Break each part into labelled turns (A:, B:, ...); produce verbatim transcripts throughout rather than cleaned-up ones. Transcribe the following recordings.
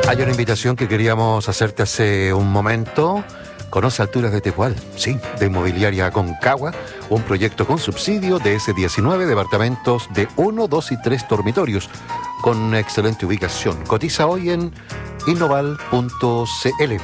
A: Hay una invitación que queríamos hacerte hace un momento. Conoce Alturas de Tepual, sí, de Inmobiliaria Aconcagua, un proyecto con subsidio de ese diecinueve departamentos de uno, dos y tres dormitorios, con excelente ubicación. Cotiza hoy en innoval punto c l.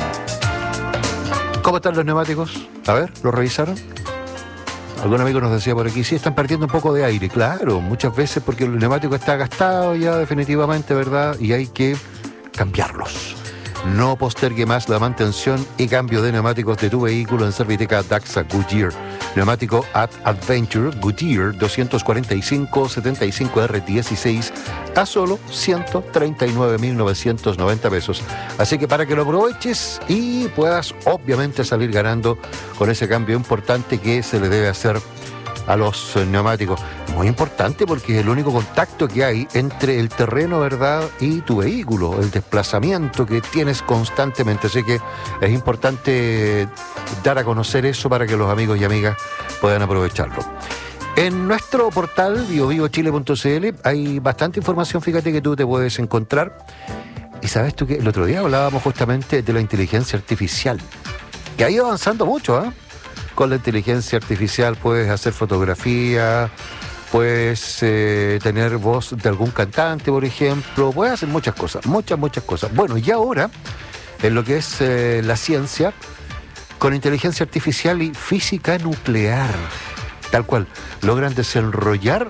A: ¿Cómo están los neumáticos? A ver, ¿los revisaron? Algún amigo nos decía por aquí, sí, están perdiendo un poco de aire. Claro, muchas veces porque el neumático está gastado ya definitivamente, ¿verdad? Y hay que cambiarlos. No postergue más la mantención y cambio de neumáticos de tu vehículo en Serviteca Daxa Goodyear. Neumático Ad Adventure Goodyear doscientos cuarenta y cinco setenta y cinco R dieciséis a solo ciento treinta y nueve mil novecientos noventa pesos. Así que para que lo aproveches y puedas obviamente salir ganando con ese cambio importante que se le debe hacer a los neumáticos. Muy importante porque es el único contacto que hay entre el terreno, ¿verdad?, y tu vehículo, el desplazamiento que tienes constantemente. Así que es importante dar a conocer eso para que los amigos y amigas puedan aprovecharlo. En nuestro portal bio bio chile punto c l hay bastante información, fíjate, que tú te puedes encontrar. Y sabes tú que el otro día hablábamos justamente de la inteligencia artificial, que ha ido avanzando mucho, ¿eh? Con la inteligencia artificial puedes hacer fotografía, puedes eh, tener voz de algún cantante, por ejemplo, puedes hacer muchas cosas, muchas, muchas cosas. Bueno, y ahora, en lo que es eh, la ciencia, con inteligencia artificial y física nuclear, tal cual, logran desenrollar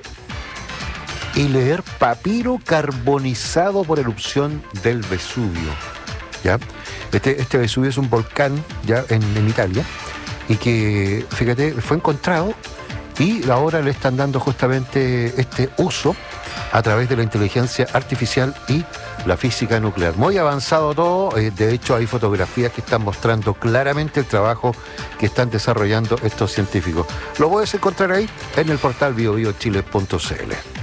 A: y leer papiro carbonizado por erupción del Vesubio, ¿ya? Este, este Vesubio es un volcán, ya, en, en Italia, y que, fíjate, fue encontrado y ahora le están dando justamente este uso a través de la inteligencia artificial y la física nuclear. Muy avanzado todo, eh, de hecho hay fotografías que están mostrando claramente el trabajo que están desarrollando estos científicos. Lo puedes encontrar ahí en el portal bio bio chile punto c l.